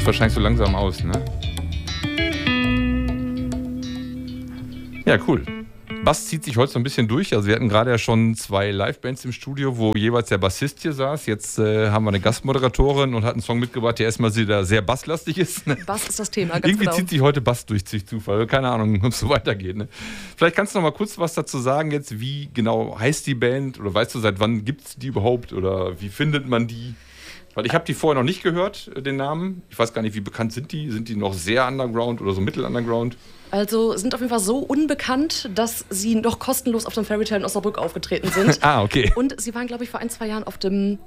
jetzt wahrscheinlich so langsam aus, ne? Ja, cool. Bass zieht sich heute so ein bisschen durch. Also wir hatten gerade ja schon 2 Live-Bands im Studio, wo jeweils der Bassist hier saß. Jetzt haben wir eine Gastmoderatorin und hat einen Song mitgebracht, der erstmal wieder sehr basslastig ist. Ne? Bass ist das Thema, ganz Irgendwie genau. zieht sich heute Bass durch Zufall. Keine Ahnung, ob es so weitergeht. Ne? Vielleicht kannst du noch mal kurz was dazu sagen jetzt, wie genau heißt die Band? Oder weißt du, seit wann gibt es die überhaupt? Oder wie findet man die? Weil ich habe die vorher noch nicht gehört, den Namen. Ich weiß gar nicht, wie bekannt sind die? Sind die noch sehr underground oder so mittel-underground? Also sind auf jeden Fall so unbekannt, dass sie noch kostenlos auf dem Fairy Tale in Osnabrück aufgetreten sind. Okay. Und sie waren, glaube ich, vor 1-2 Jahren auf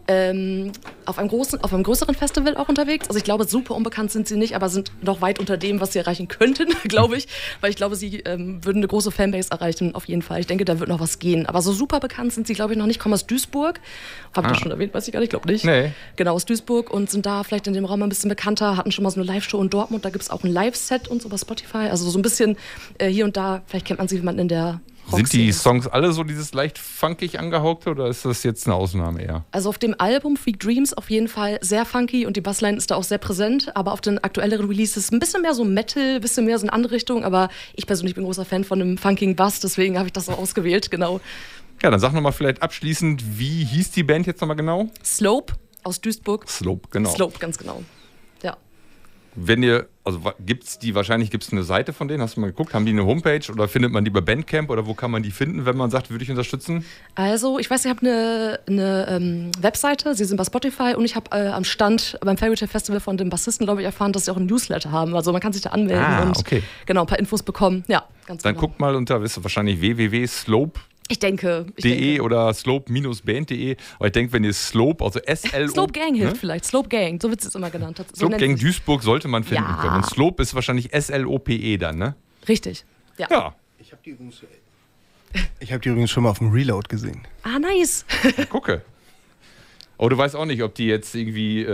einem größeren Festival auch unterwegs. Also ich glaube, super unbekannt sind sie nicht, aber sind noch weit unter dem, was sie erreichen könnten, glaube ich. Weil ich glaube, sie würden eine große Fanbase erreichen, auf jeden Fall. Ich denke, da wird noch was gehen. Aber so super bekannt sind sie, glaube ich, noch nicht. Kommen aus Duisburg. Habe ich das schon erwähnt? Weiß ich gar nicht, glaube nicht. Nee. Genau, aus Duisburg und sind da vielleicht in dem Raum ein bisschen bekannter. Hatten schon mal so eine Live-Show in Dortmund. Da gibt es auch ein Live-Set und so bei Spotify. Also so ein bisschen hier und da. Vielleicht kennt man sie, wie man in der Sind die Songs alle so dieses leicht funkig angehaugte oder ist das jetzt eine Ausnahme eher? Also auf dem Album Freak Dreams auf jeden Fall sehr funky und die Bassline ist da auch sehr präsent, aber auf den aktuelleren Releases ein bisschen mehr so Metal, ein bisschen mehr so in eine andere Richtung, aber ich persönlich bin großer Fan von einem funkigen Bass, deswegen habe ich das so ausgewählt, genau. Ja, dann sag nochmal vielleicht abschließend, wie hieß die Band jetzt nochmal genau? Slope aus Duisburg. Slope, genau. Slope, ganz genau. Ja. Wenn ihr, also wahrscheinlich gibt es eine Seite von denen, hast du mal geguckt, haben die eine Homepage oder findet man die bei Bandcamp oder wo kann man die finden, wenn man sagt, würde ich unterstützen? Also, ich weiß, ich habe eine Webseite, sie sind bei Spotify und ich habe am Stand beim Fairy Tale Festival von dem Bassisten, glaube ich, erfahren, dass sie auch ein Newsletter haben. Also man kann sich da anmelden und genau, ein paar Infos bekommen. Ja, ganz Dann genau. guckt mal unter, wisst ihr, wahrscheinlich www.slope.de Ich denke. oder slope-band.de. Aber ich denke, wenn ihr Slope, also SLO... Slope Gang hilft vielleicht. Slope Gang, so wird es immer genannt. So Slope Gang Duisburg sollte man finden Ja. können. Und Slope ist wahrscheinlich SLOPE dann, ne? Richtig, ja. Ja, Ich habe die übrigens schon mal auf dem Reload gesehen. Ah, nice. gucke. Aber du weißt auch nicht, ob die jetzt irgendwie...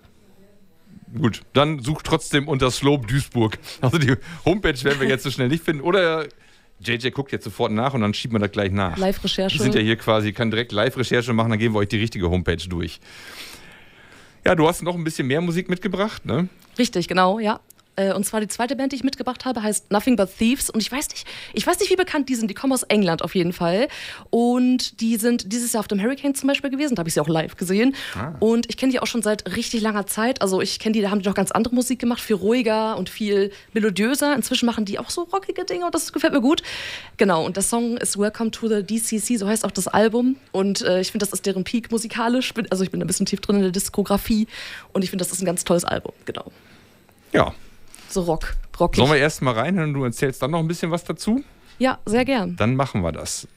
Gut, dann such trotzdem unter Slope Duisburg. Also die Homepage werden wir jetzt so schnell nicht finden. Oder... JJ guckt jetzt sofort nach und dann schiebt man das gleich nach. Live-Recherche. Wir sind ja hier quasi, kann direkt Live-Recherche machen, dann geben wir euch die richtige Homepage durch. Ja, du hast noch ein bisschen mehr Musik mitgebracht, ne? Richtig, genau, ja. Und zwar die zweite Band, die ich mitgebracht habe, heißt Nothing But Thieves. Und ich weiß nicht, wie bekannt die sind. Die kommen aus England auf jeden Fall. Und die sind dieses Jahr auf dem Hurricane zum Beispiel gewesen. Da habe ich sie auch live gesehen. Und ich kenne die auch schon seit richtig langer Zeit. Also ich kenne die, da haben die noch ganz andere Musik gemacht. Viel ruhiger und viel melodiöser. Inzwischen machen die auch so rockige Dinge und das gefällt mir gut. Genau, und der Song ist Welcome to the DCC, so heißt auch das Album. Und ich finde, das ist deren Peak musikalisch. Also ich bin ein bisschen tief drin in der Diskografie. Und ich finde, das ist ein ganz tolles Album, genau. Ja. So rockig. Sollen wir erst mal reinhören und du erzählst dann noch ein bisschen was dazu? Ja, sehr gern. Dann machen wir das.